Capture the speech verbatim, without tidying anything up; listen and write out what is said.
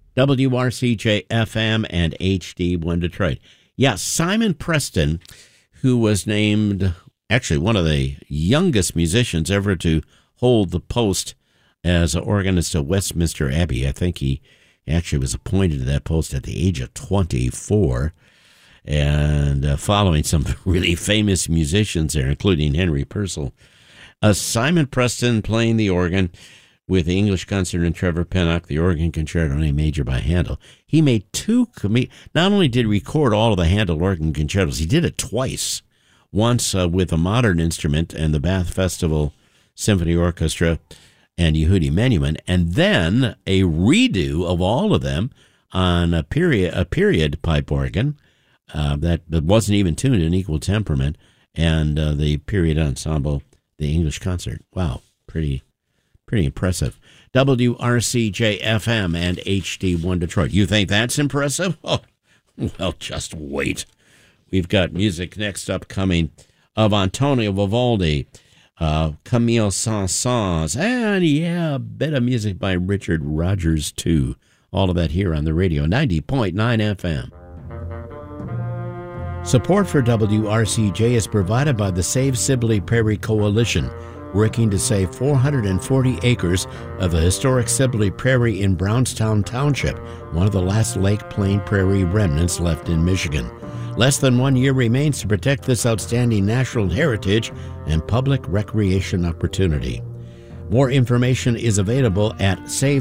W R C J F M and H D one Detroit. Yeah, Simon Preston, who was named actually one of the youngest musicians ever to hold the post as an organist at Westminster Abbey. I think he actually was appointed to that post at the age of twenty-four. And uh, following some really famous musicians there, including Henry Purcell. Uh, Simon Preston playing the organ with the English Concert and Trevor Pinnock, the organ concerto in A major by Handel. He made two, com- not only did he record all of the Handel organ concertos, he did it twice. Once uh, with a modern instrument and the Bath Festival Symphony Orchestra and Yehudi Menuhin, and then a redo of all of them on a period, a period pipe organ uh, that, that wasn't even tuned in equal temperament, and uh, the period ensemble, the English Concert. Wow, pretty pretty impressive. W R C J F M and H D one Detroit. You think that's impressive? Oh, well, just wait. We've got music next up coming of Antonio Vivaldi, uh, Camille Saint-Saëns, and yeah, a bit of music by Richard Rodgers, too. All of that here on the radio, ninety point nine F M. Support for W R C J is provided by the Save Sibley Prairie Coalition, working to save four hundred forty acres of the historic Sibley Prairie in Brownstown Township, one of the last Lake Plain Prairie remnants left in Michigan. Less than one year remains to protect this outstanding natural heritage and public recreation opportunity. More information is available at save